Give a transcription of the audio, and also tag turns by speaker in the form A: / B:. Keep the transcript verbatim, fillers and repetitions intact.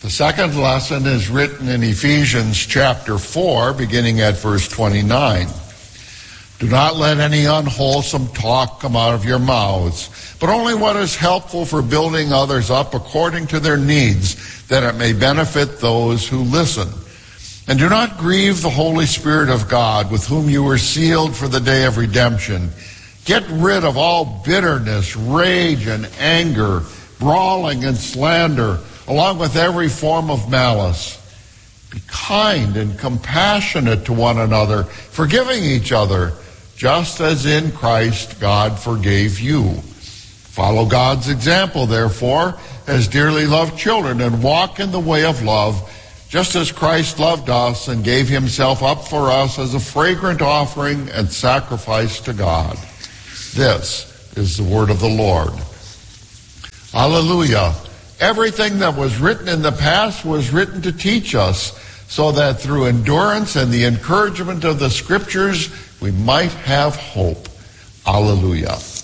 A: The second lesson is written in Ephesians chapter four, beginning at verse twenty-nine. Do not let any unwholesome talk come out of your mouths, but only what is helpful for building others up according to their needs, that it may benefit those who listen. And do not grieve the Holy Spirit of God, with whom you were sealed for the day of redemption. Get rid of all bitterness, rage, and anger, brawling and slander, along with every form of malice. Be kind and compassionate to one another, forgiving each other, just as in Christ God forgave you. Follow God's example, therefore, as dearly loved children, and walk in the way of love, just as Christ loved us and gave himself up for us as a fragrant offering and sacrifice to God. This is the word of the Lord. Hallelujah. Everything that was written in the past was written to teach us, so that through endurance and the encouragement of the Scriptures, we might have hope. Hallelujah.